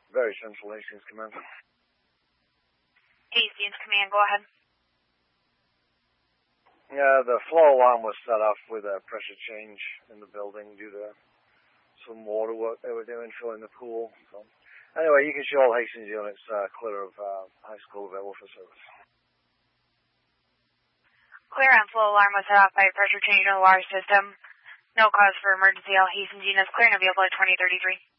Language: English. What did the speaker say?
Very central Hastings Command. Hastings Command, go ahead. Yeah, the floor alarm was set off with a pressure change in the building due to some water work they were doing, filling the pool. So, anyway, you can show all Hastings units clear of high school available for service. Clear on flow alarm was set off by a pressure change in the water system. No cause for emergency. All Hastings units clear and available at 2033.